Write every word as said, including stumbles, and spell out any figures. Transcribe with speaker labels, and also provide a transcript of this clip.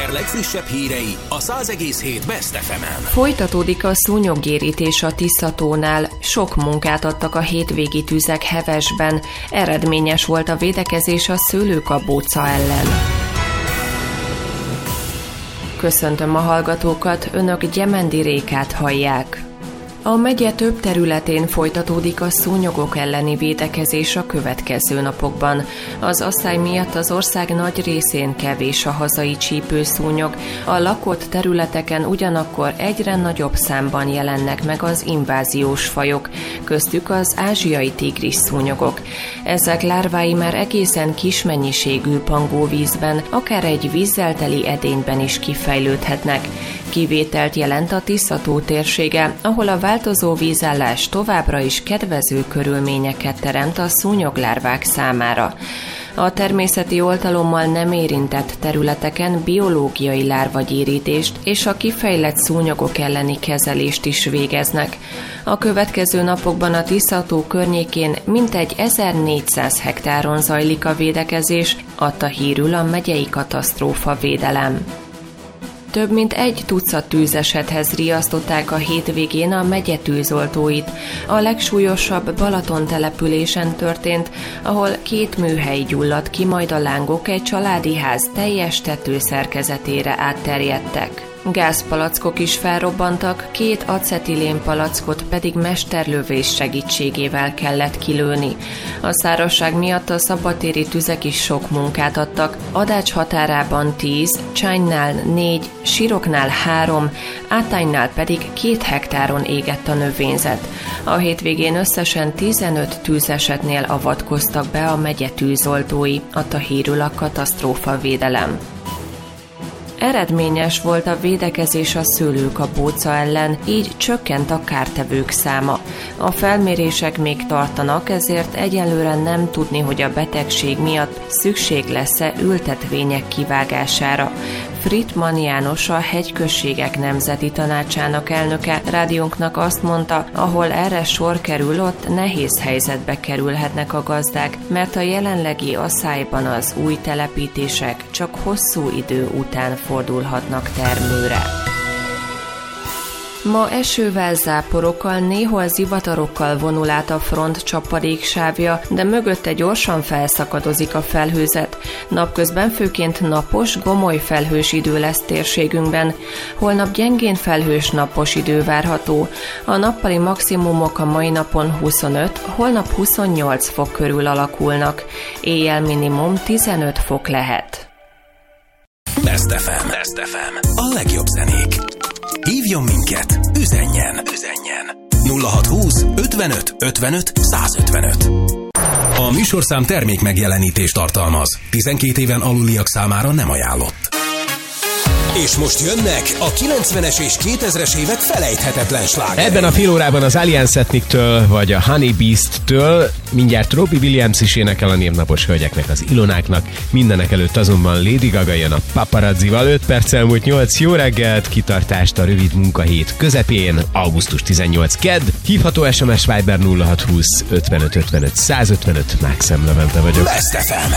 Speaker 1: Eger legfrissebb hírei a száz egész hét Best ef emen.
Speaker 2: Folytatódik a szúnyoggyérítés a Tiszatónál. Sok munkát adtak a hétvégi tüzek Hevesben. Eredményes volt a védekezés a szőlőkabóca ellen. Köszöntöm a hallgatókat, önök Gyemendi Rékát hallják. A megye több területén folytatódik a szúnyogok elleni védekezés a következő napokban. Az asszály miatt az ország nagy részén kevés a hazai csípőszúnyog, a lakott területeken ugyanakkor egyre nagyobb számban jelennek meg az inváziós fajok, köztük az ázsiai tigrisszúnyogok. Ezek lárvái már egészen kis mennyiségű pangóvízben, akár egy vízzel teli edényben is kifejlődhetnek. Kivételt jelent a Tiszató térsége, ahol a változó vízállás továbbra is kedvező körülményeket teremt a szúnyoglárvák számára. A természeti oltalommal nem érintett területeken biológiai lárvagyérítést és a kifejlett szúnyogok elleni kezelést is végeznek. A következő napokban a Tiszató környékén mintegy ezernégyszáz hektáron zajlik a védekezés, adta hírül a megyei katasztrófa védelem. Több mint egy tucat tűzesethez riasztották a hétvégén a megye tűzoltóit. A legsúlyosabb Balaton településen történt, ahol két műhely gyulladt ki, majd a lángok egy családi ház teljes tetőszerkezetére átterjedtek. Gázpalackok is felrobbantak, két acetilén palackot pedig mesterlövés segítségével kellett kilőni. A szárazság miatt a szabadtéri tüzek is sok munkát adtak. Adács határában tíz, Csánynál négy, Siroknál három, Átánynál pedig két hektáron égett a növényzet. A hétvégén összesen tizenöt tűzesetnél avatkoztak be a megye tűzoltói, adta hírül a katasztrófavédelem. Eredményes volt a védekezés a szőlőkabóca ellen, így csökkent a kártevők száma. A felmérések még tartanak, ezért egyelőre nem tudni, hogy a betegség miatt szükség lesz-e ültetvények kivágására. Frittmann János, a Hegyközségek Nemzeti Tanácsának elnöke rádiónknak azt mondta, ahol erre sor kerül, ott nehéz helyzetbe kerülhetnek a gazdák, mert a jelenlegi asszályban az új telepítések csak hosszú idő után fordulhatnak termőre. Ma esővel, záporokkal, néhol zivatarokkal vonul át a front csapadéksávja, de mögötte gyorsan felszakadozik a felhőzet. Napközben főként napos, gomoly felhős idő lesz térségünkben. Holnap gyengén felhős napos idő várható. A nappali maximumok a mai napon huszonöt, holnap huszonnyolc fok körül alakulnak. Éjjel minimum tizenöt fok lehet.
Speaker 1: Best ef em. Best ef em. A legjobb zenék. Hívjon minket, üzenjen, üzenjen. nulla hat húsz ötvenöt ötvenöt százötvenöt. A műsorszám termék megjelenítést tartalmaz. tizenkét éven aluliak számára nem ajánlott. És most jönnek a kilencvenes és kétezres évek felejthetetlen slágerei.
Speaker 3: Ebben a fél órában az Alliance Ethnic-től vagy a Honey Beast-től mindjárt Robbie Williams is énekel a névnapos hölgyeknek, az Ilonáknak. Mindenek előtt azonban Lady Gaga jön a Paparazzival. öt perc elmúlt nyolc. Jó reggelt, kitartást a rövid munkahét közepén, augusztus tizennyolc kedd. Hívható es em es Viber nulla hat húsz ötvenöt ötvenöt százötvenöt. Mákszem Levente vagyok.
Speaker 1: Best ef em.